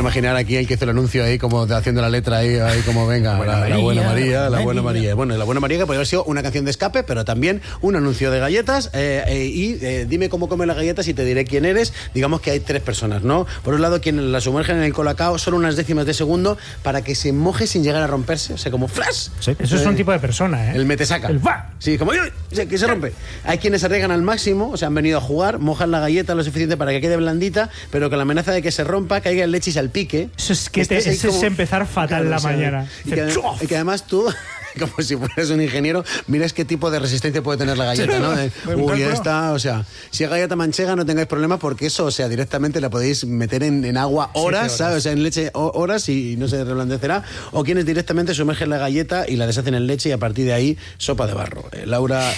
imaginar aquí el que hizo el anuncio ahí, como haciendo la letra ahí como venga, la buena María, la buena María. Bueno, la buena María que podría haber sido una canción de escape, pero también un anuncio de galletas. Dime cómo comen las galletas y te diré quién eres. Digamos que hay 3 personas, ¿no? Por un lado, quienes la sumergen en el colacao solo unas décimas de segundo para que se moje sin llegar a romperse. O sea, como flash. Sí, eso es un tipo de persona, ¿eh? El metesaca. El va. Sí, como que se rompe. Hay quienes se arriesgan al máximo, o sea, han venido a jugar, mojan la galleta lo suficiente para que quede blandita, pero con la amenaza de que se rompa, caiga en leche y salpique. Eso es que es empezar fatal la mañana. Y que además tú, como si fueras un ingeniero, miras qué tipo de resistencia puede tener la galleta, ¿no? Esta, o sea, si es galleta manchega no tengáis problema porque eso, o sea, directamente la podéis meter en agua horas, ¿sabes? O sea, en leche horas y no se reblandecerá. O quienes directamente sumergen la galleta y la deshacen en leche y a partir de ahí, sopa de barro. Laura,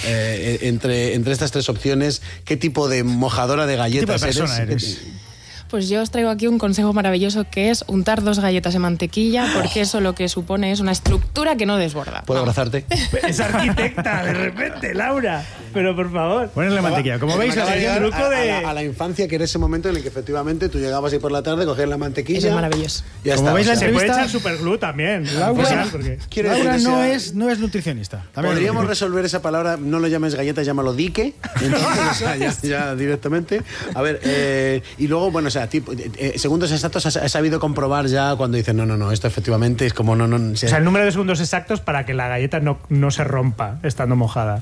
entre estas 3 opciones, ¿qué tipo de mojadora de galletas ¿Qué tipo de persona eres? Pues yo os traigo aquí un consejo maravilloso que es untar 2 galletas en mantequilla, porque eso lo que supone es una estructura que no desborda. ¿Puedo abrazarte? Es arquitecta, de repente, Laura. Pero por favor. Ponerle mantequilla. Como veis, la un truco de... a la infancia, que era ese momento en el que efectivamente tú llegabas ahí por la tarde, cogías la mantequilla. Eso es maravilloso. Y ya como está, veis, la se puede echar superglue también. Laura porque... no es nutricionista. Podríamos resolver esa palabra, no lo llames galleta, llámalo dique. Entonces, ya directamente. A ver, y luego, bueno, o sea, segundos exactos has sabido comprobar ya cuando dices, no, esto efectivamente es como no. O sea, el número de segundos exactos para que la galleta no se rompa estando mojada.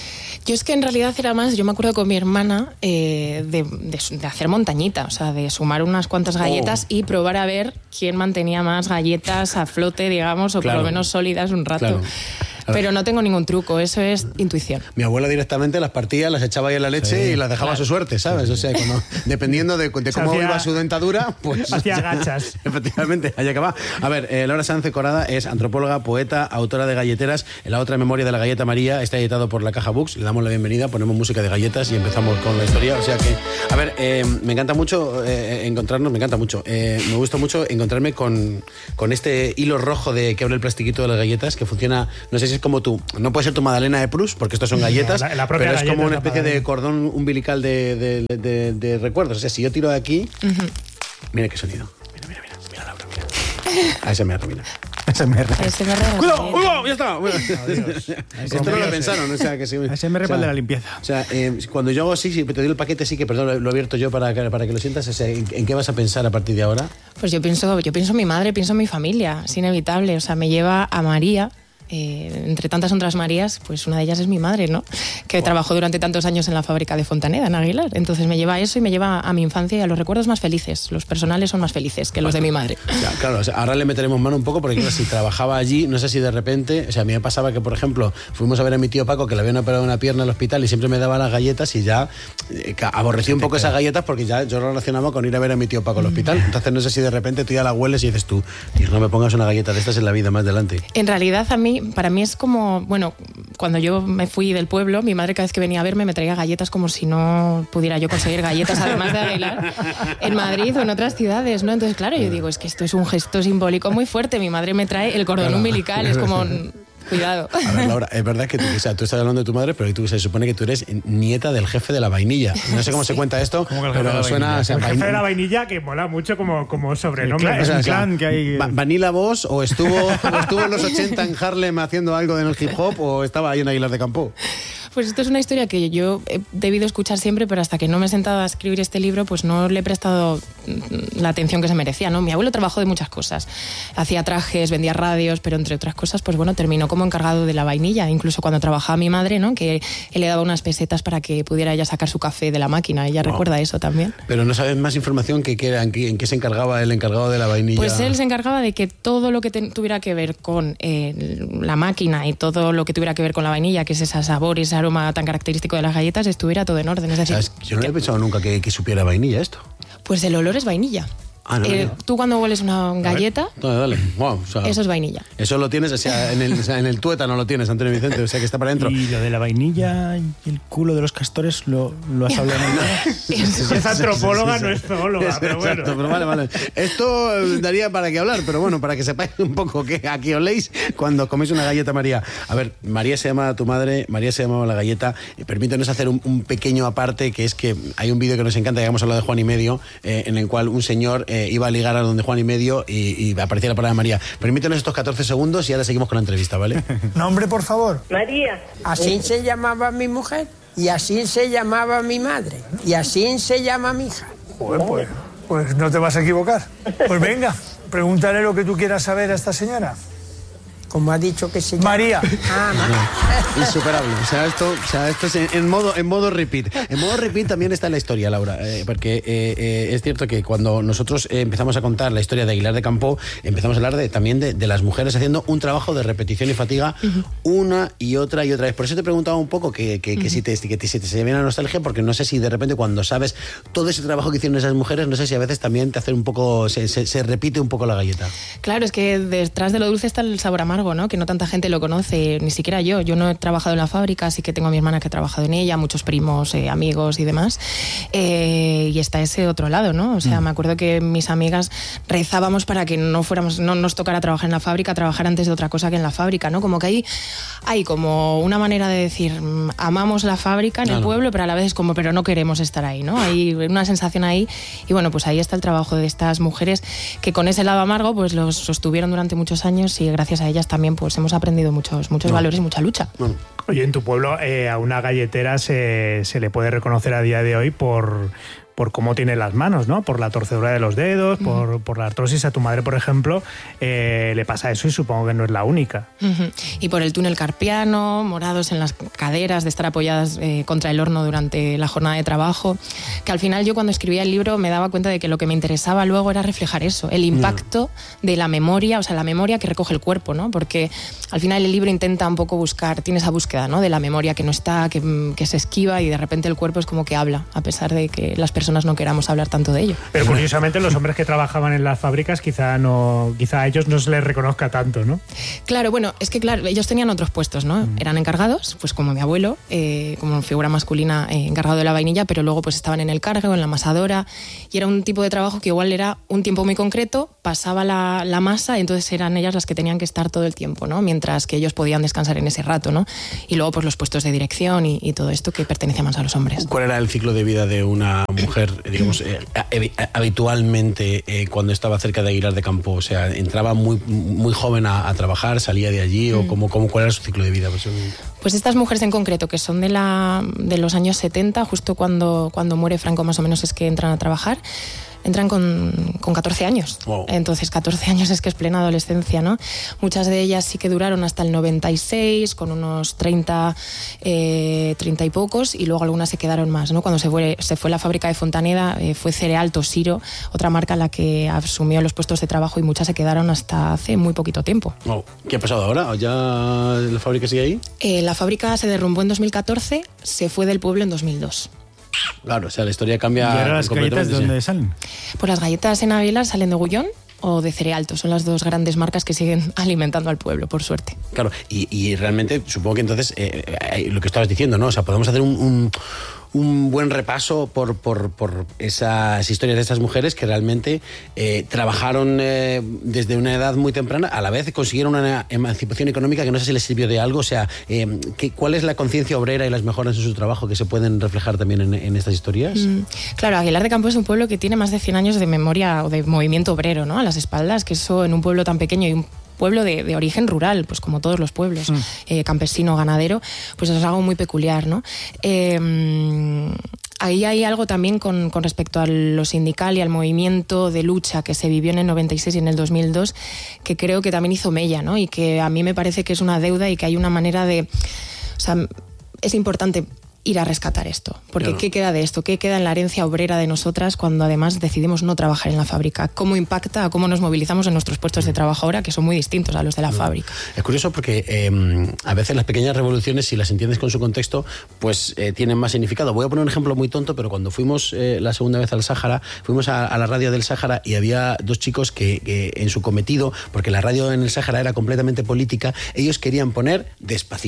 Yo es que en realidad era más, yo me acuerdo con mi hermana de hacer montañita, o sea, de sumar unas cuantas galletas y probar a ver quién mantenía más galletas a flote, digamos, o por lo menos sólidas un rato. Claro. Pero no tengo ningún truco, eso es intuición. Mi abuela directamente las partía, las echaba ahí en la leche y las dejaba a su suerte, ¿sabes? O sea, dependiendo de cómo iba su dentadura, pues... Hacía gachas. Efectivamente, allá que va. A ver, Laura Sánchez Corada es antropóloga, poeta, autora de galleteras. En la otra memoria de la galleta María está editado por La Caja Books. Le damos la bienvenida, ponemos música de galletas y empezamos con la historia. O sea que, a ver, me encanta mucho encontrarnos, me gusta mucho encontrarme con este hilo rojo de que abre el plastiquito de las galletas, que funciona, no sé si es como tú, no puede ser tu magdalena de Proust, porque estos son galletas, pero es como una especie de cordón umbilical de recuerdos. O sea, si yo tiro de aquí, mira qué sonido. Mira, Laura, mira. ASMR, mira. ¡Cuidado! ¡Ya está! Bueno, esto no lo pensaron, o sea que sí. ASMR para de la limpieza. O sea, cuando yo hago así, si te doy el paquete, sí que, perdón, lo he abierto yo para que lo sientas. O sea, ¿en qué vas a pensar a partir de ahora? Pues yo pienso en mi madre, pienso en mi familia, es inevitable. O sea, me lleva a María. Entre tantas otras Marías, pues una de ellas es mi madre, ¿no? Que trabajó durante tantos años en la fábrica de Fontaneda, en Aguilar. Entonces me lleva a eso y me lleva a mi infancia y a los recuerdos más felices. Los personales son más felices que los de mi madre. Ya, claro, o sea, ahora le meteremos mano un poco porque claro, si trabajaba allí, no sé si de repente, o sea, a mí me pasaba que, por ejemplo, fuimos a ver a mi tío Paco que le habían operado una pierna al hospital y siempre me daba las galletas y ya aborrecí un poco esas galletas porque ya yo lo relacionaba con ir a ver a mi tío Paco al hospital. Entonces no sé si de repente tú ya la hueles y dices tú, Dios, no me pongas una galleta de estas en la vida más adelante. En realidad para mí es como, bueno, cuando yo me fui del pueblo, mi madre cada vez que venía a verme me traía galletas como si no pudiera yo conseguir galletas, además de Aguilar, en Madrid o en otras ciudades, ¿no? Entonces, claro, yo digo, es que esto es un gesto simbólico muy fuerte. Mi madre me trae el cordón umbilical, es como... Cuidado. A ver, Laura, es verdad que tú estás hablando de tu madre, pero se supone que tú eres nieta del jefe de la vainilla. No sé cómo se cuenta esto, pero suena... O sea, el jefe de la vainilla que mola mucho como sobrenombre. Es un clan que hay... ¿Vanilla Boss o estuvo en los 80 en Harlem haciendo algo en el hip hop o estaba ahí en Aguilar de Campo? Pues esto es una historia que yo he debido escuchar siempre, pero hasta que no me he sentado a escribir este libro, pues no le he prestado la atención que se merecía, ¿no? Mi abuelo trabajó de muchas cosas. Hacía trajes, vendía radios, pero entre otras cosas, pues bueno, terminó como encargado de la vainilla. Incluso cuando trabajaba mi madre, ¿no? Que él le daba unas pesetas para que pudiera ella sacar su café de la máquina. Ella recuerda eso también. Pero no sabes más información en qué se encargaba el encargado de la vainilla. Pues él se encargaba de que todo lo que tuviera que ver con la máquina y todo lo que tuviera que ver con la vainilla, que es ese sabor, ese aroma tan característico de las galletas, estuviera todo en orden. Es decir, yo no había pensado nunca que supiera vainilla esto. Pues el olor es vainilla. Tú cuando hueles una galleta, dale. Wow, eso es vainilla. Eso lo tienes, o sea, en el tuétano lo tienes, Antonio Vicente, o sea, que está para adentro. Y lo de la vainilla y el culo de los castores lo has hablado en el... Es antropóloga, no es zoóloga, pero bueno. Exacto, pero vale. Esto daría para qué hablar, pero bueno, para que sepáis un poco a qué oléis cuando coméis una galleta María. A ver, María se llama tu madre, María se llamaba la galleta. Permítanos hacer un pequeño aparte, que es que hay un vídeo que nos encanta, ya hemos hablado de Juan y Medio, en el cual un señor iba a ligar a donde Juan y medio y aparecía la palabra María. Permítenos estos 14 segundos y ahora seguimos con la entrevista, ¿vale? Nombre, por favor. María. Así se llamaba mi mujer, y así se llamaba mi madre, y así se llama mi hija. Pues no te vas a equivocar. Pues venga, pregúntale lo que tú quieras saber a esta señora. Como ha dicho que se llama... María. Insuperable. O sea, esto es en modo repeat. En modo repeat también está la historia, Laura, porque es cierto que cuando nosotros empezamos a contar la historia de Aguilar de Campoo, empezamos a hablar también de las mujeres haciendo un trabajo de repetición y fatiga una y otra vez. Por eso te preguntaba un poco que si te viene la nostalgia, porque no sé si de repente cuando sabes todo ese trabajo que hicieron esas mujeres, no sé si a veces también te hace un poco, se repite un poco la galleta. Claro, es que detrás de lo dulce está el sabor amargo, ¿no? Que no tanta gente lo conoce, ni siquiera yo. Yo no he trabajado en la fábrica, así que tengo a mi hermana que ha trabajado en ella, muchos primos, amigos y demás. Y está ese otro lado, ¿no? O sea, me acuerdo que mis amigas rezábamos para que no nos tocara trabajar en la fábrica, trabajar antes de otra cosa que en la fábrica, ¿no? Como que hay como una manera de decir, amamos la fábrica en el pueblo, pero a la vez es como, pero no queremos estar ahí, ¿no? Hay una sensación ahí, y bueno, pues ahí está el trabajo de estas mujeres que con ese lado amargo pues los sostuvieron durante muchos años, y gracias a ellas también pues hemos aprendido muchos valores y mucha lucha. Oye, en tu pueblo a una galletera se le puede reconocer a día de hoy por cómo tiene las manos, ¿no? Por la torcedura de los dedos, por la artrosis. A tu madre, por ejemplo, le pasa eso y supongo que no es la única. Y por el túnel carpiano, morados en las caderas, de estar apoyadas contra el horno durante la jornada de trabajo, que al final yo cuando escribía el libro me daba cuenta de que lo que me interesaba luego era reflejar eso, el impacto de la memoria, o sea, la memoria que recoge el cuerpo, ¿no? Porque al final el libro intenta un poco buscar, tiene esa búsqueda, ¿no? De la memoria que no está, que se esquiva, y de repente el cuerpo es como que habla, a pesar de que las personas no queramos hablar tanto de ello. Pero curiosamente los hombres que trabajaban en las fábricas quizá a ellos no se les reconozca tanto, ¿no? Claro, bueno, es que claro, ellos tenían otros puestos, ¿no? Eran encargados, pues como mi abuelo, como figura masculina, encargado de la vainilla, pero luego pues estaban en el cargo, en la amasadora, y era un tipo de trabajo que igual era un tiempo muy concreto, pasaba la masa, y entonces eran ellas las que tenían que estar todo el tiempo, ¿no? Mientras que ellos podían descansar en ese rato, ¿no? Y luego pues los puestos de dirección y todo esto que pertenecía más a los hombres. ¿Cuál era el ciclo de vida de una mujer, digamos, habitualmente cuando estaba cerca de Aguilar de Campoo? O sea, ¿entraba muy joven a trabajar, salía de allí, o cuál era su ciclo de vida? Pues estas mujeres en concreto, que son de los años 70, justo cuando muere Franco más o menos es que entran a trabajar, entran con 14 años. Wow. Entonces 14 años es que es plena adolescencia, ¿no? Muchas de ellas sí que duraron hasta el 96, con unos 30 y pocos, y luego algunas se quedaron más, ¿no? Cuando se fue la fábrica de Fontaneda, fue Cereal Tosiro, otra marca la que asumió los puestos de trabajo, y muchas se quedaron hasta hace muy poquito tiempo. Wow. ¿Qué ha pasado ahora? ¿Ya la fábrica sigue ahí? La fábrica se derrumbó en 2014, se fue del pueblo en 2002. Claro, o sea, la historia cambia. ¿Y ahora las galletas de dónde salen? Pues las galletas en Aguilar salen de Gullón o de Cerealto. Son las dos grandes marcas que siguen alimentando al pueblo, por suerte. Claro, y realmente supongo que entonces, lo que estabas diciendo, ¿no? O sea, podemos hacer un buen repaso por esas historias de estas mujeres que realmente trabajaron desde una edad muy temprana, a la vez consiguieron una emancipación económica que no sé si les sirvió de algo. O sea, ¿cuál es la conciencia obrera y las mejoras en su trabajo que se pueden reflejar también en estas historias? Claro, Aguilar de Campoo es un pueblo que tiene más de 100 años de memoria o de movimiento obrero, ¿no? A las espaldas, que eso en un pueblo tan pequeño y un pueblo de origen rural, pues como todos los pueblos, campesino, ganadero, pues es algo muy peculiar, ¿no? Ahí hay algo también con respecto a lo sindical y al movimiento de lucha que se vivió en el 96 y en el 2002, que creo que también hizo mella, ¿no? Y que a mí me parece que es una deuda y que hay una manera de... O sea, es importante ir a rescatar esto, porque claro. ¿Qué queda de esto? ¿Qué queda en la herencia obrera de nosotras cuando además decidimos no trabajar en la fábrica? ¿Cómo impacta, cómo nos movilizamos en nuestros puestos de trabajo ahora, que son muy distintos a los de la fábrica? Es curioso porque a veces las pequeñas revoluciones, si las entiendes con su contexto, pues tienen más significado. Voy a poner un ejemplo muy tonto, pero cuando fuimos la segunda vez al Sáhara, fuimos a la radio del Sáhara y había dos chicos que en su cometido, porque la radio en el Sáhara era completamente política, ellos querían poner Despacito.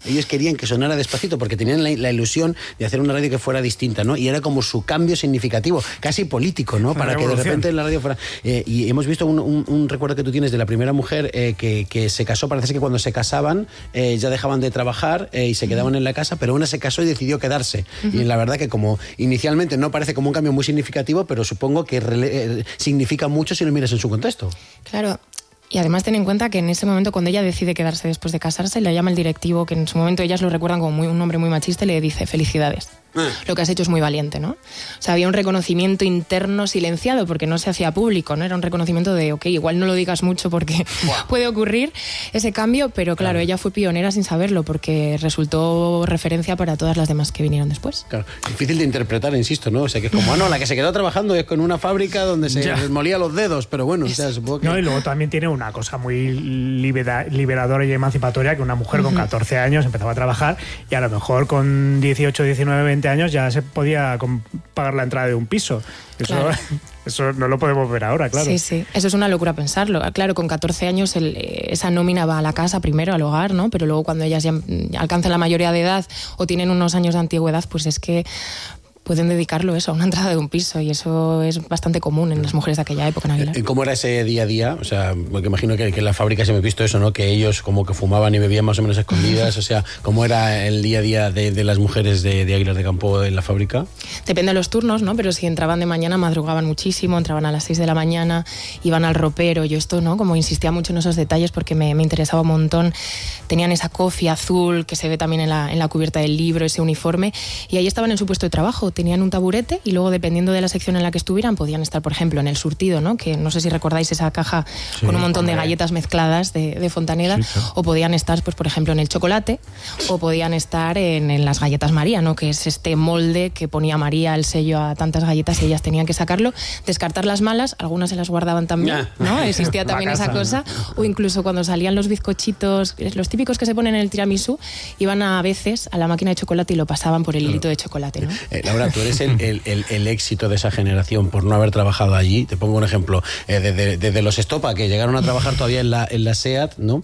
ellos querían que sonara despacito porque tenían la ilusión de hacer una radio que fuera distinta, ¿no? Y era como su cambio significativo, casi político, ¿no? Para que de repente la radio fuera... y hemos visto un recuerdo que tú tienes de la primera mujer que se casó, parece que cuando se casaban ya dejaban de trabajar y se quedaban en la casa, pero una se casó y decidió quedarse. Y la verdad que como inicialmente no parece como un cambio muy significativo, pero supongo que significa mucho si lo miras en su contexto. Claro. Y además ten en cuenta que en ese momento, cuando ella decide quedarse después de casarse, le llama el directivo, que en su momento ellas lo recuerdan como un hombre muy machista, y le dice: felicidades. Lo que has hecho es muy valiente, ¿no? O sea, había un reconocimiento interno silenciado porque no se hacía público, ¿no? Era un reconocimiento de, ok, igual no lo digas mucho porque puede ocurrir ese cambio, pero claro, ella fue pionera sin saberlo porque resultó referencia para todas las demás que vinieron después. Claro, difícil de interpretar, insisto, ¿no? O sea, que es como, la que se quedó trabajando es con una fábrica donde se les molía los dedos, pero bueno, o sea, supongo que... No, y luego también tiene una cosa muy liberadora y emancipatoria, que una mujer con 14 años empezaba a trabajar y a lo mejor con 18, 19, 20 años ya se podía pagar la entrada de un piso. Eso, claro. Eso no lo podemos ver ahora, claro. Sí, sí. Eso es una locura pensarlo. Claro, con 14 años esa nómina va a la casa primero, al hogar, ¿no? Pero luego cuando ellas ya alcanzan la mayoría de edad o tienen unos años de antigüedad, pues es que pueden dedicarlo a una entrada de un piso, y eso es bastante común en las mujeres de aquella época en Aguilar. ¿Cómo era ese día a día? O sea, porque imagino que en la fábrica se me ha visto eso, ¿no? Que ellos como que fumaban y bebían más o menos escondidas. O sea, ¿cómo era el día a día de las mujeres de Aguilar de Campo en la fábrica? Depende de los turnos, ¿no? Pero si entraban de mañana, madrugaban muchísimo, entraban a las 6 de la mañana, iban al ropero. Yo esto, ¿no? Como insistía mucho en esos detalles porque me interesaba un montón. Tenían esa cofia azul que se ve también en la cubierta del libro, ese uniforme, y ahí estaban en su puesto de trabajo. Tenían un taburete y luego, dependiendo de la sección en la que estuvieran, podían estar, por ejemplo, en el surtido, ¿no? Que no sé si recordáis esa caja con un montón de galletas mezcladas de Fontaneda, o podían estar, pues, por ejemplo, en el chocolate, o podían estar en las galletas María, ¿no? Que es este molde que ponía María el sello a tantas galletas y ellas tenían que sacarlo, descartar las malas, algunas se las guardaban también, ¿no? Existía también esa cosa, o incluso cuando salían los bizcochitos, los típicos que se ponen en el tiramisú, iban a veces a la máquina de chocolate y lo pasaban por el hilito de chocolate, ¿no? Laura, tú eres el éxito de esa generación por no haber trabajado allí. Te pongo un ejemplo, desde los Estopa, que llegaron a trabajar todavía en la SEAT, ¿no?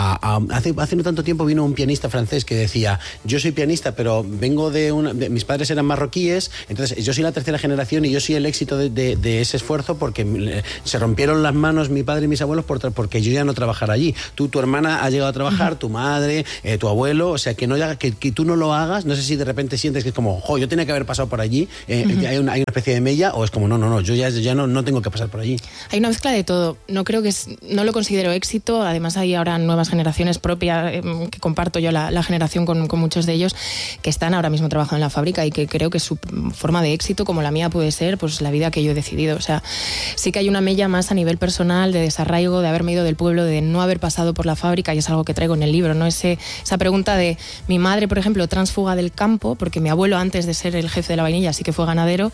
Hace no tanto tiempo vino un pianista francés que decía: yo soy pianista, pero vengo mis padres eran marroquíes, entonces yo soy la tercera generación y yo soy el éxito de ese esfuerzo porque se rompieron las manos mi padre y mis abuelos porque yo ya no trabajara allí. Tu hermana ha llegado a trabajar, tu madre, tu abuelo, o sea, que tú no lo hagas. No sé si de repente sientes que es como, yo tenía que haber pasado por allí. Hay una especie de mella, o es como, no, yo ya no tengo que pasar por allí. Hay una mezcla de todo. No lo considero éxito. Además, hay ahora nuevas generaciones propias, que comparto yo la generación con muchos de ellos, que están ahora mismo trabajando en la fábrica, y que creo que su forma de éxito, como la mía puede ser, pues la vida que yo he decidido. O sea, sí que hay una mella más a nivel personal, de desarraigo, de haberme ido del pueblo, de no haber pasado por la fábrica, y es algo que traigo en el libro, ¿no? Esa pregunta de mi madre, por ejemplo, tránsfuga del campo, porque mi abuelo, antes de ser el jefe de la vainilla, sí que fue ganadero,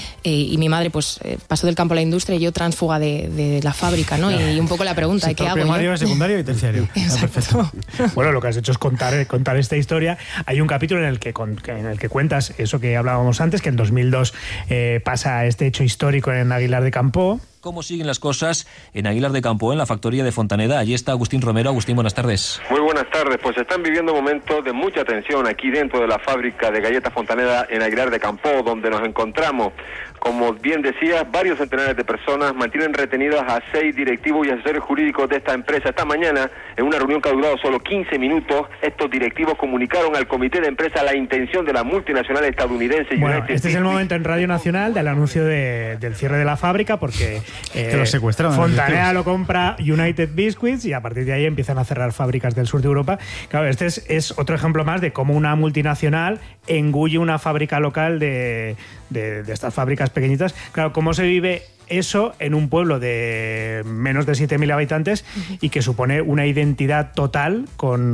y mi madre pues pasó del campo a la industria, y yo tránsfuga de la fábrica, ¿no? Y un poco la pregunta de qué hago. Primario, secundario y terciario. Perfecto. Bueno, lo que has hecho es contar esta historia. Hay un capítulo en el que cuentas eso que hablábamos antes, que en 2002 pasa este hecho histórico en Aguilar de Campo. ¿Cómo siguen las cosas en Aguilar de Campo, en la factoría de Fontaneda? Allí está Agustín Romero. Agustín, buenas tardes. Muy buenas tardes. Pues están viviendo momentos de mucha tensión aquí dentro de la fábrica de galletas Fontaneda en Aguilar de Campo, donde nos encontramos. Como bien decías, varios centenares de personas mantienen retenidas a 6 directivos y asesores jurídicos de esta empresa. Esta mañana, en una reunión que ha durado solo 15 minutos, estos directivos comunicaron al comité de empresa la intención de la multinacional estadounidense. Bueno, este es el momento en Radio Nacional del anuncio del cierre de la fábrica, porque que lo secuestraron. Fontaneda lo compra United Biscuits, y a partir de ahí empiezan a cerrar fábricas del sur de Europa. Claro, este es otro ejemplo más de cómo una multinacional engulle una fábrica local de estas fábricas pequeñitas. Claro, cómo se vive eso en un pueblo de menos de 7.000 habitantes, y que supone una identidad total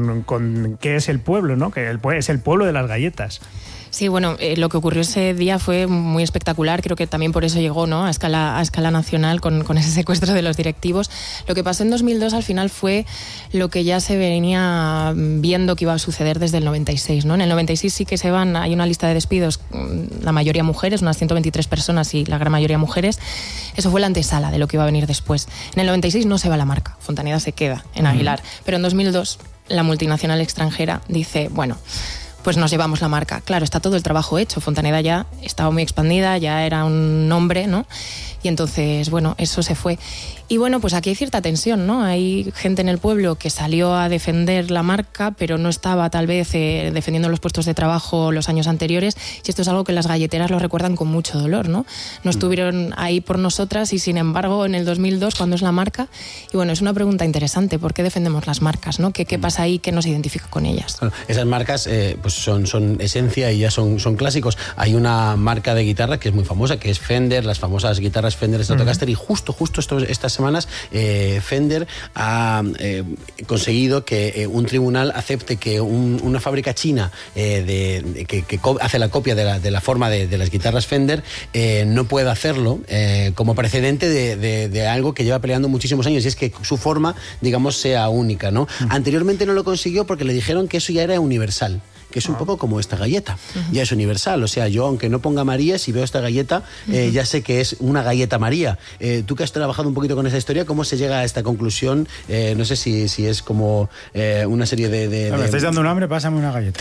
con qué es el pueblo, ¿no? Que es el pueblo de las galletas. Sí, bueno, lo que ocurrió ese día fue muy espectacular. Creo que también por eso llegó, ¿no?, a escala nacional con ese secuestro de los directivos. Lo que pasó en 2002 al final fue lo que ya se venía viendo que iba a suceder desde el 96, ¿no? En el 96 sí que hay una lista de despidos, la mayoría mujeres, unas 123 personas y la gran mayoría mujeres. Eso fue la antesala de lo que iba a venir después. En el 96 no se va la marca, Fontaneda se queda en Aguilar, pero en 2002 la multinacional extranjera dice, bueno, pues nos llevamos la marca. Claro, está todo el trabajo hecho. Fontaneda ya estaba muy expandida, ya era un nombre, ¿no? Y entonces, bueno, eso se fue. Y bueno, pues aquí hay cierta tensión, ¿no? Hay gente en el pueblo que salió a defender la marca, pero no estaba tal vez defendiendo los puestos de trabajo los años anteriores. Y esto es algo que las galleteras lo recuerdan con mucho dolor, ¿no? No estuvieron ahí por nosotras y, sin embargo, en el 2002, cuando es la marca... Y bueno, es una pregunta interesante. ¿Por qué defendemos las marcas, no? ¿Qué pasa ahí que nos identifica con ellas? Esas marcas pues son esencia y ya son clásicos. Hay una marca de guitarra que es muy famosa, que es Fender, las famosas guitarras Fender Stratocaster, y justo estas semanas Fender ha conseguido que un tribunal acepte que una fábrica china que hace la copia de la forma de las guitarras Fender no pueda hacerlo como precedente de algo que lleva peleando muchísimos años, y es que su forma, digamos, sea única, ¿no? Anteriormente no lo consiguió porque le dijeron que eso ya era universal, que es un poco como esta galleta, ya es universal. O sea, yo aunque no ponga María, si veo esta galleta, ya sé que es una galleta María. Tú que has trabajado un poquito con esa historia, ¿cómo se llega a esta conclusión? No sé si es como una serie de... Me estáis dando un hambre, pásame una galleta.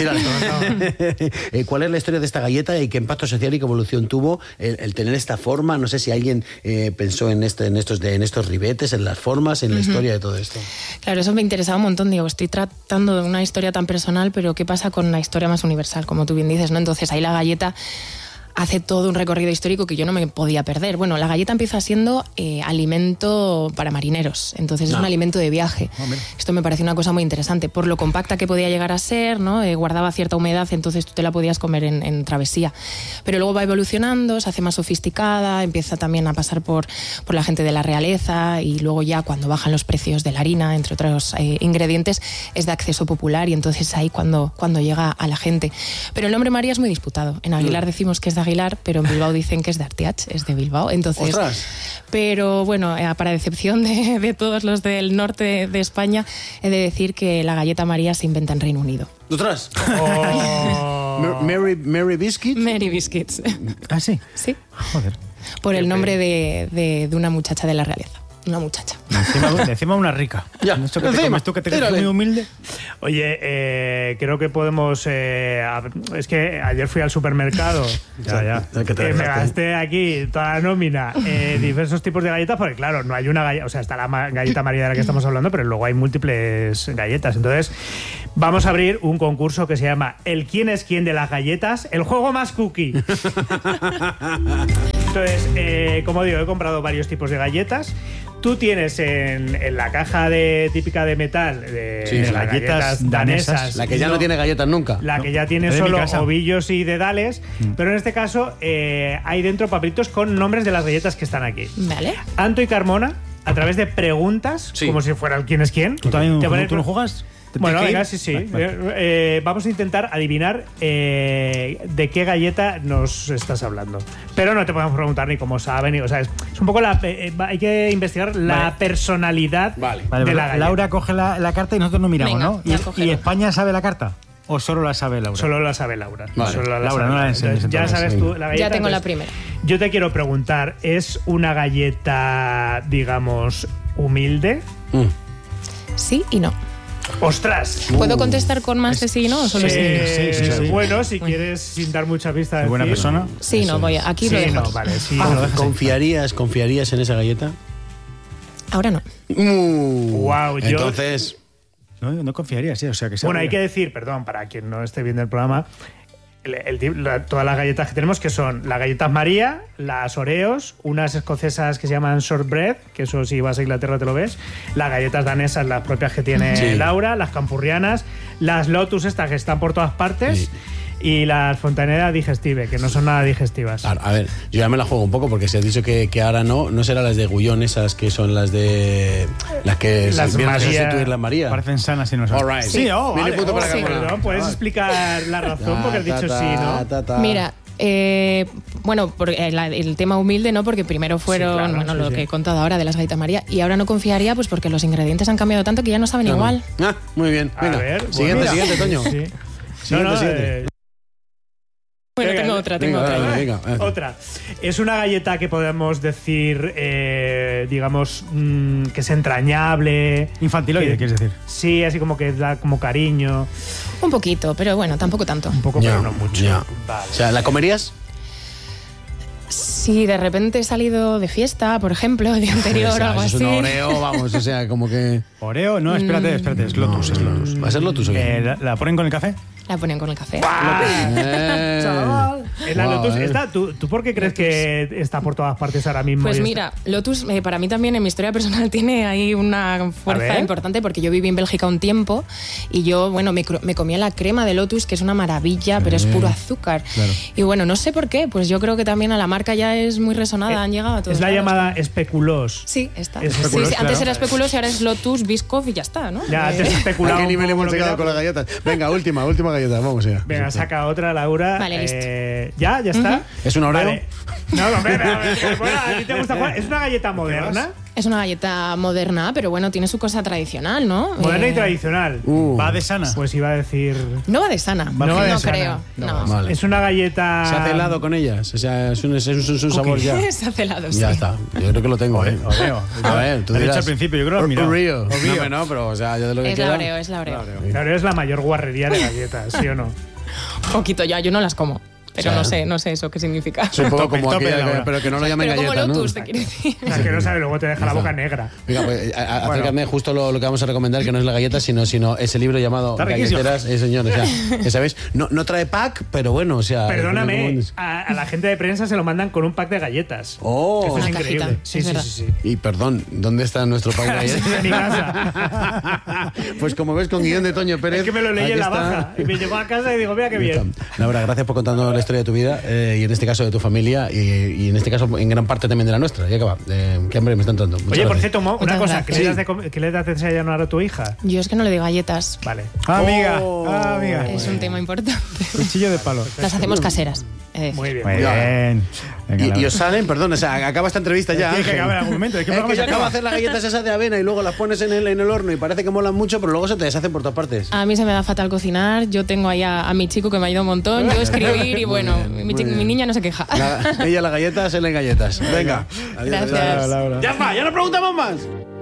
¿Cuál es la historia de esta galleta y qué impacto social y qué evolución tuvo el tener esta forma? No sé si alguien pensó en estos ribetes, en las formas, en la historia de todo esto. Claro, eso me interesaba un montón. Digo, estoy tratando de una historia tan personal, pero ¿qué pasa con la historia más universal, como tú bien dices, ¿no? Entonces ahí la galleta hace todo un recorrido histórico que yo no me podía perder. Bueno, la galleta empieza siendo alimento para marineros, entonces es un alimento de viaje. Esto me parece una cosa muy interesante, por lo compacta que podía llegar a ser, ¿no? Guardaba cierta humedad, entonces tú te la podías comer en travesía. Pero luego va evolucionando, se hace más sofisticada, empieza también a pasar por la gente de la realeza, y luego ya cuando bajan los precios de la harina, entre otros ingredientes, es de acceso popular, y entonces ahí cuando llega a la gente. Pero el nombre María es muy disputado. En Aguilar decimos que es de Aguilar, pero en Bilbao dicen que es de Artiach, es de Bilbao. Entonces, ¡ostras! Pero bueno, para decepción de todos los del norte de España, he de decir que la galleta María se inventa en Reino Unido. ¿Otras? Mary Biscuit. Mary Biscuits. ¿Ah, sí? Sí. Joder. Por el nombre de una muchacha de la realeza. Una muchacha. Encima una rica. Ya, Esto que te comes tú, que te crees muy humilde. Oye, creo que podemos... es que ayer fui al supermercado. Me gasté aquí toda la nómina, diversos tipos de galletas, porque claro, no hay una galleta... O sea, está la galleta María de la que estamos hablando, pero luego hay múltiples galletas. Entonces, vamos a abrir un concurso que se llama El quién es quién de las galletas, el juego más cookie. Entonces, como digo, he comprado varios tipos de galletas. Tú tienes en la caja típica de metal de las galletas danesas, la que ya no tiene galletas nunca, la que ya tiene solo ovillos y dedales, pero en este caso hay dentro papelitos con nombres de las galletas que están aquí. Vale. Anto y Carmona, a través de preguntas, como si fuera el quién es quién. ¿Tú también tú no juegas? Bueno, venga, sí. Vale. Vamos a intentar adivinar de qué galleta nos estás hablando. Pero no te podemos preguntar ni cómo saben, o sea, es un poco hay que investigar la personalidad de la galleta. Laura coge la carta y nosotros no miramos, venga, ¿no? ¿Y España sabe la carta? ¿O solo la sabe Laura? Solo la sabe Laura. Vale. Laura, no la enseñes. Ya sabes tú la galleta. Ya tengo la primera. Yo te quiero preguntar, ¿es una galleta, digamos, humilde? Sí y no. ¡Ostras! ¿Puedo contestar con más de sí y no? ¿O solo sí? Sí. Bueno, si quieres, sin dar mucha pista de buena persona. Sí, no, voy a, aquí lo dejo. No, vale, sí. ¿Confiarías en esa galleta? ahora no. Wow, entonces... No confiaría, sí. O sea, que bueno, hay que decir, perdón, para quien no esté viendo el programa, todas las galletas que tenemos, que son las galletas María, las Oreos, unas escocesas que se llaman shortbread, que eso si vas a Inglaterra te lo ves, las galletas danesas, las propias que tiene Laura, las campurrianas, las Lotus estas que están por todas partes, y las Fontaneda Digestive, que no son nada digestivas. A ver, yo ya me la juego un poco, porque si has dicho que ahora no serán las de Gullón, esas que son las de... Las que las se María, sustituir las María. Parecen sanas y no son. All right. Sí, vale. Punto para perdón, ¿puedes explicar la razón? Porque has dicho sí, ¿no? Mira, bueno, el tema humilde, ¿no? Porque primero fueron, lo que he contado ahora de las galletas María, y ahora no confiaría, pues porque los ingredientes han cambiado tanto que ya no saben igual. Muy bien. Venga, a ver, siguiente, Toño. Sí. Siguiente. Bueno, tengo otra. Venga. Otra. Es una galleta que podemos decir, digamos, que es entrañable. Infantiloide, quieres decir. Sí, así como que da como cariño. Un poquito, pero bueno, tampoco tanto. Un poco, pero no mucho. Ya. Vale. O sea, ¿la comerías? Si de repente he salido de fiesta, por ejemplo, el día anterior o algo Es así. un Oreo, vamos, o sea, como que... Oreo, no, espérate, es Lotus, es Lotus. ¿Va a ser Lotus o qué? ¿La ponen con el café? La ponen con el café. En la Wow, Lotus está. ¿Tú por qué crees que está por todas partes ahora mismo? Pues Y mira, Lotus para mí también en mi historia personal tiene ahí una fuerza importante porque yo viví en Bélgica un tiempo y yo, bueno, me comía la crema de Lotus, que es una maravilla, pero es puro azúcar. Claro. Y bueno, no sé por qué, pues yo creo que también a la marca ya es muy resonada, han llegado a todos Es la lados. llamada especuloos. Sí, está. Es Sí, Speculoos, antes claro. era Speculoos y ahora es Lotus, Biscoff y ya está, ¿no? Ya, antes ¿A especulado. qué nivel hemos llegado con las galletas? Venga, última galleta, vamos allá. Venga, saca otra, Laura. Vale, listo. ¿Ya está? ¿Es un Oreo? Vale. No, hombre, bueno, a ti te gusta jugar. ¿Es una galleta moderna? Es una galleta moderna, pero bueno, tiene su cosa tradicional, ¿no? Moderna y tradicional. ¿Va de sana? Pues iba a decir... No va de sana, No va de no sana. creo. No. Vale. Es una galleta... ¿Se hace helado con ellas? O sea, es un sabor ya. Se hace helado, sí. Ya está. Yo creo que lo tengo, ¿eh? Oreo. A ver, tú Lo he dirás... dicho al principio, yo creo que lo has mirado. Oreo. No, no, pero o sea, yo de lo que Es queda... la Oreo, es la Oreo. La Oreo es la mayor guarrería de galletas, ¿sí o no? Un poquito ya, yo no las como. Pero O sea, no sé eso qué significa. Es un poco como Tope, aquella, Laura. pero que no lo llamen Pero como galleta, ¿no? Lotus, te quiero decir. O sea, que no sabe, luego te deja la boca negra. Venga, pues acércame justo lo que vamos a recomendar, que no es la galleta, sino ese libro llamado Está riquísimo. Galleteras, señor, o sea, que sabéis, no trae pack, pero bueno, o sea... Perdóname, a la gente de prensa se lo mandan con un pack de galletas. Oh, Esto es Una increíble. cajita, Sí, es sí, verdad. sí, sí. y perdón, ¿dónde está nuestro pack de galletas? En mi casa. Pues como ves, con guión de Toño Pérez... Es que me lo leí aquí en la está. baja. Y me llegó a casa y digo, mira qué Ahí está. bien. Laura, gracias por contarnos la historia de tu vida y en este caso de tu familia y en este caso en gran parte también de la nuestra. Ya acaba. Que hambre me está entrando. Muchas Oye, por gracias. cierto, Mo, una Muchas cosa. gracias. ¿Qué le das de desayunar a tu hija? Yo es que no le doy galletas. Vale. Amiga, Oh. amiga. Es un tema importante. Cuchillo de palo. Las hacemos caseras. Muy bien. Muy bien. Venga, Y Laura. os salen, perdón, o sea, acaba esta entrevista ya. Tiene que Ángel. acabar en algún momento. Es que el Es programa que se yo acabo de acaba. hacer las galletas esas de avena y luego las pones en el horno y parece que molan mucho, pero luego se te deshacen por todas partes. A mí se me da fatal cocinar. Yo tengo ahí a mi chico que me ayuda un montón. Yo escribir y bueno, bien, muy bien. mi niña no se queja. Ella las galletas, él en galletas. Venga. Adiós, Gracias. adiós. Laura. Ya está, ya no preguntamos más.